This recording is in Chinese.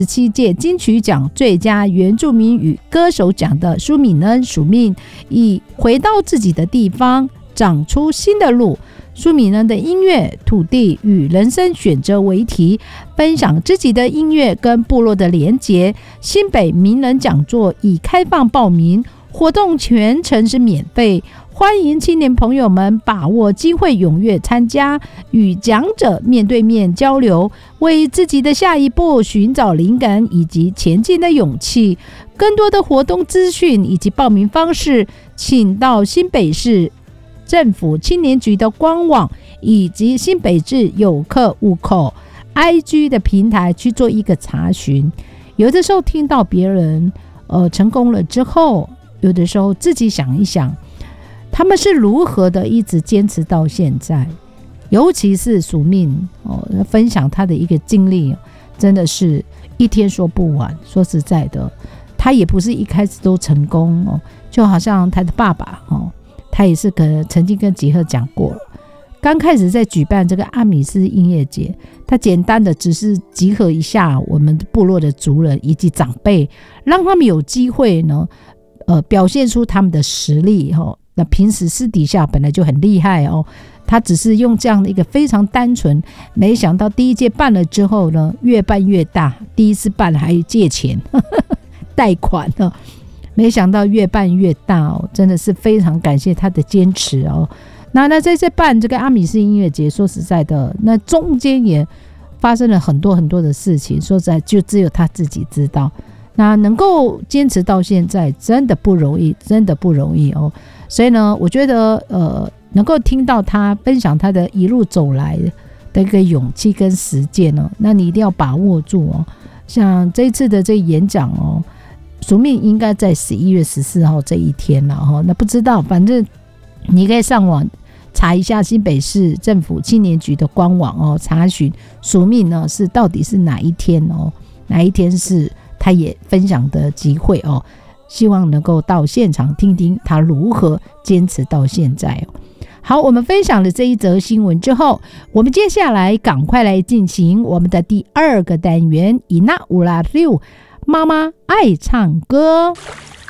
17届金曲奖最佳原住民语歌手奖的舒米恩署命，以回到自己的地方，长出新的路。舒米恩的音乐、土地与人生选择为题，分享自己的音乐跟部落的连结。新北名人讲座已开放报名，活动全程是免费，欢迎青年朋友们把握机会踊跃参加，与讲者面对面交流，为自己的下一步寻找灵感以及前进的勇气。更多的活动资讯以及报名方式，请到新北市政府青年局的官网以及新北市有客户口 IG 的平台去做一个查询。有的时候听到别人成功了之后，有的时候自己想一想，他们是如何的一直坚持到现在。尤其是署命分享他的一个经历，真的是一天说不完。说实在的，他也不是一开始都成功就好像他的爸爸他也是曾经跟吉赫讲过了，刚开始在举办这个阿米斯音乐节，他简单的只是集合一下我们部落的族人以及长辈，让他们有机会呢表现出他们的实力那平时私底下本来就很厉害他只是用这样的一个非常单纯，没想到第一届办了之后呢，越办越大，第一次办还借钱贷款没想到越办越大真的是非常感谢他的坚持那在这办这个阿米斯音乐节，说实在的，那中间也发生了很多很多的事情，说实在就只有他自己知道。那能够坚持到现在真的不容易，真的不容易所以呢，我觉得能够听到他分享他的一路走来的一个勇气跟实践那你一定要把握住像这一次的这个演讲署命应该在11月14号这一天了那不知道，反正你可以上网查一下新北市政府青年局的官网查询署命呢是到底是哪一天哪一天是他也分享的机会希望能够到现场听听他如何坚持到现在好，我们分享了这一则新闻之后，我们接下来赶快来进行我们的第2个单元，伊那乌拉六妈妈爱唱歌。